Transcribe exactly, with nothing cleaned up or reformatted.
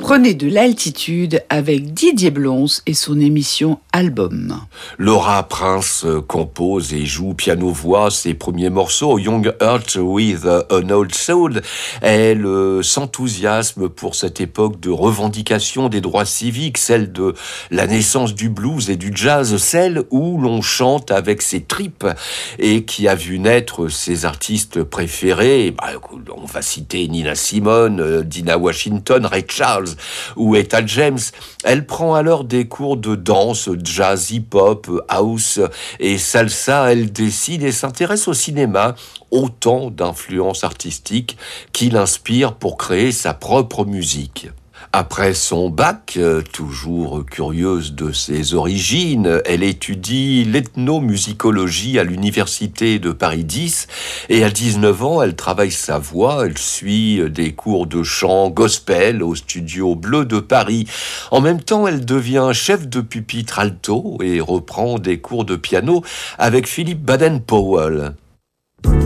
Prenez de l'altitude avec Didier Blonce et son émission Album. Laura Prince compose et joue piano-voix ses premiers morceaux, Young Heart with an Old Soul. Elle euh, s'enthousiasme pour cette époque de revendication des droits civiques, celle de la naissance du blues et du jazz, celle où l'on chante avec ses tripes et qui a vu naître ses artistes préférés. Bah, on va citer Nina Simone, Dinah Washington, Ray Charles ou Etta James. Elle prend alors des cours de danse, jazz, hip-hop, house et salsa. Elle dessine et s'intéresse au cinéma, autant d'influences artistiques qui l'inspirent pour créer sa propre musique. Après son bac, euh, toujours curieuse de ses origines, elle étudie l'ethnomusicologie à l'université de Paris dix et à dix-neuf ans, elle travaille sa voix, elle suit des cours de chant gospel au studio Bleu de Paris. En même temps, elle devient chef de pupitre alto et reprend des cours de piano avec Philippe Baden-Powell.